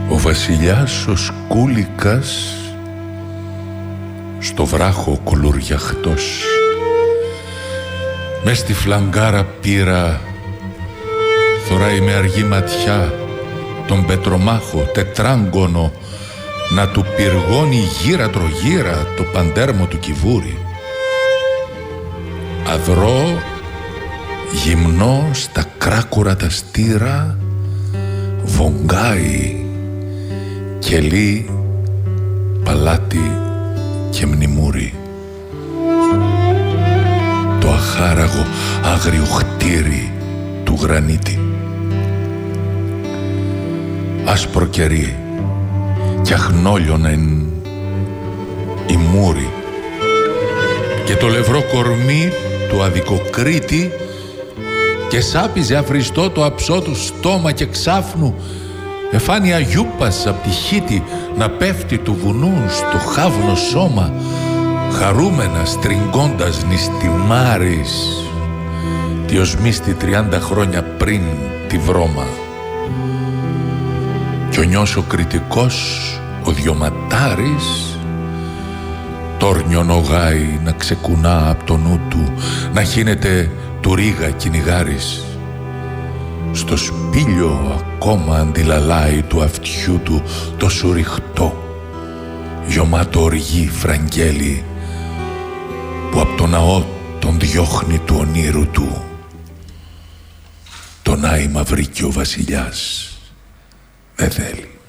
Ο βασιλιάς ο Σκούλικας στο βράχο κουλουριαχτός, μες στη φλαγκάρα πύρα θωράει με αργή ματιά τον πετρομάχο τετράγκονο να του πυργώνει γύρα τρογύρα το παντέρμο του κυβούρι. Αδρό γυμνό στα κράκουρα τα στήρα βογκάει κελί παλάτι και μνημούρι. Το αχάραγο άγριο χτύρι του γρανίτη. Άσπρο κερί κι αχνόλιονεν η μούρη και το λευρό κορμί του αδικοκρίτη και σάπιζε αφριστό το αψό του στόμα και ξάφνου εφάνει αγιούπας απ' τη χύτη να πέφτει του βουνού στο χάβνο σώμα χαρούμενα στριγκώντας νηστιμάρης τι οσμίστη 30 χρόνια πριν τη βρώμα. Κι ο νιός ο κριτικός, ο διωματάρης τόρνιο νογάει να ξεκουνά απ' το νου του, να χύνεται του ρίγα κυνηγάρης. Στο σπήλιο ακόμα αντιλαλάει του αυτιού του το σουριχτό γιωμάτο οργή φραγγέλη που απ' το ναό τον διώχνει του ονείρου του. Τον άημα βρήκε ο βασιλιάς, δεν θέλει.